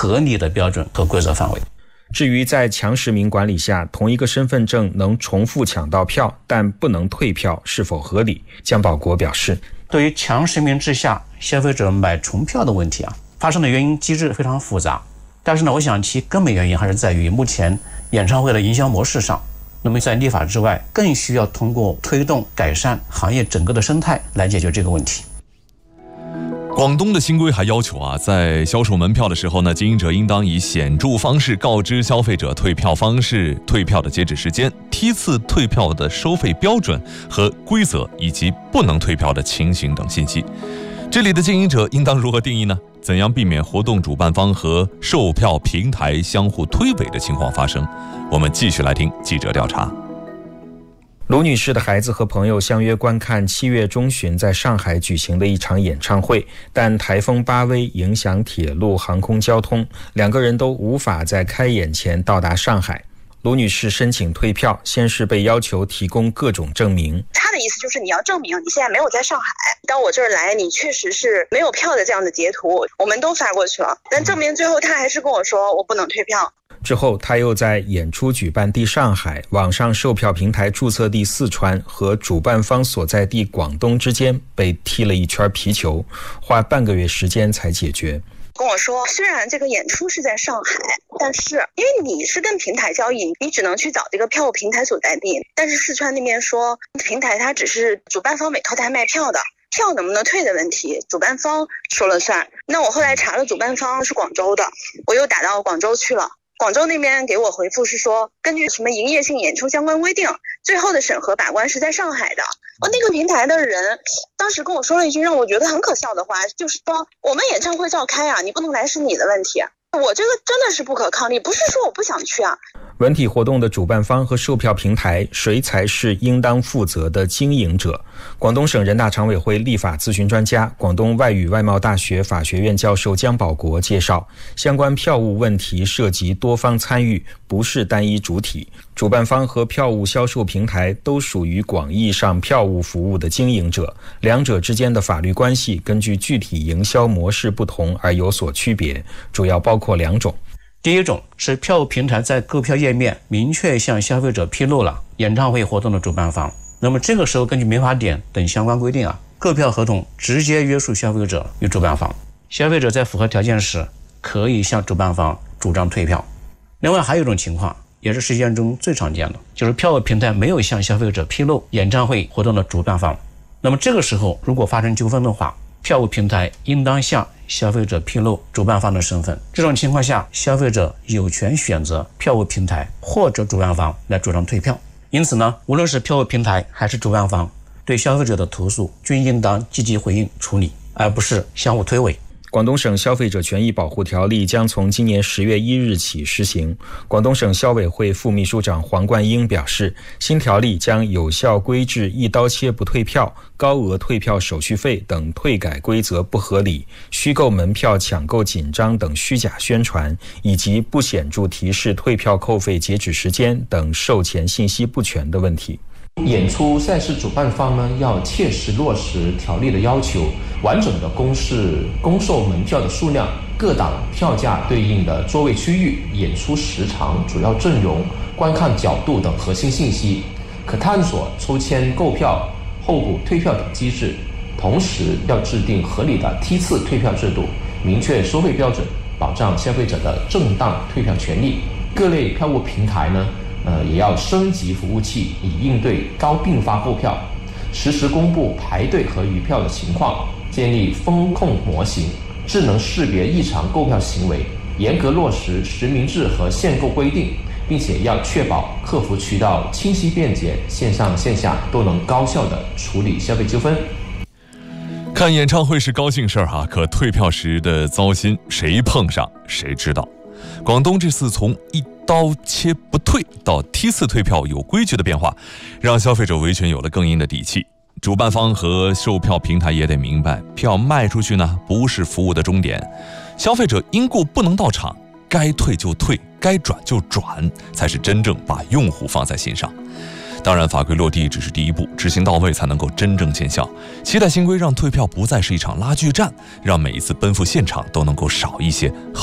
合理的标准和规则范围。 至于在强实名管理下，同一个身份证能重复抢到票，但不能退票，是否合理？姜保国表示， 对于强实名制下消费者买重票的问题发生的原因机制非常复杂，但是呢，我想其根本原因还是在于目前演唱会的营销模式上。那么在立法之外，更需要通过推动改善行业整个的生态来解决这个问题。 广东的新规还要求在销售门票的时候呢，经营者应当以显著方式告知消费者退票方式、退票的截止时间、梯次退票的收费标准和规则，以及不能退票的情形等信息。这里的经营者应当如何定义呢？怎样避免活动主办方和售票平台相互推诿的情况发生？我们继续来听记者调查。 卢女士的孩子和朋友相约观看7月中旬在上海举行的一场演唱会，但台风巴威影响铁路航空交通，两个人都无法在开演前到达上海。卢女士申请退票，先是被要求提供各种证明。 他的意思就是你要证明你现在没有在上海，到我这儿来你确实是没有票的这样的截图，我们都发过去了，但证明最后他还是跟我说我不能退票。 之后他又在演出举办地上海、网上售票平台注册地四川和主办方所在地广东之间被踢了一圈皮球，花半个月时间才解决。 跟我说虽然这个演出是在上海，但是因为你是跟平台交易，你只能去找这个票务平台所在地，但是四川那边说平台它只是主办方委托他卖票的，票能不能退的问题主办方说了算。那我后来查了主办方是广州的，我又打到广州去了，广州那边给我回复是说根据什么营业性演出相关规定，最后的审核把关是在上海的。那个平台的人当时跟我说了一句让我觉得很可笑的话，就是说我们演唱会照开你不能来是你的问题。我这个真的是不可抗力，不是说我不想去文体活动的主办方和售票平台，谁才是应当负责的经营者？广东省人大常委会立法咨询专家、广东外语外贸大学法学院教授姜保国介绍，相关票务问题涉及多方参与，不是单一主体。主办方和票务销售平台都属于广义上票务服务的经营者，两者之间的法律关系根据具体营销模式不同而有所区别，主要包括2种。 第一种是票务平台在购票页面明确向消费者披露了演唱会活动的主办方，那么这个时候根据民法典等相关规定购票合同直接约束消费者与主办方，消费者在符合条件时可以向主办方主张退票。另外还有一种情况也是实践中最常见的，就是票务平台没有向消费者披露演唱会活动的主办方，那么这个时候如果发生纠纷的话，票务平台应当向消费者披露主办方的身份。这种情况下，消费者有权选择票务平台或者主办方来主张退票。因此呢，无论是票务平台还是主办方，对消费者的投诉均应当积极回应处理，而不是相互推诿。 广东省消费者权益保护条例将从今年10月1日起施行。广东省消委会副秘书长黄冠英表示，新条例将有效规制一刀切不退票、高额退票手续费等退改规则不合理、虚构门票抢购紧张等虚假宣传，以及不显著提示退票扣费截止时间等售前信息不全的问题。 演出赛事主办方呢，要切实落实条例的要求，完整的公示公售门票的数量、各档票价对应的座位区域、演出时长、主要阵容、观看角度等核心信息，可探索抽签购票、候补退票等机制。同时要制定合理的梯次退票制度，明确收费标准，保障消费者的正当退票权利。各类票务平台呢，也要升级服务器，以应对高并发购票，实时公布排队和余票的情况，建立风控模型，智能识别异常购票行为，严格落实实名制和限购规定，并且要确保客服渠道清晰便捷，线上线下都能高效地处理消费纠纷。 看演唱会是高兴事儿可退票时的糟心谁碰上谁知道。广东这次从一刀切不退到梯次退票有规矩的变化，让消费者维权有了更硬的底气。主办方和售票平台也得明白，票卖出去呢不是服务的终点，消费者因故不能到场，该退就退，该转就转，才是真正把用户放在心上。当然，法规落地只是第一步，执行到位才能够真正见效。期待新规让退票不再是一场拉锯战，让每一次奔赴现场都能够少一些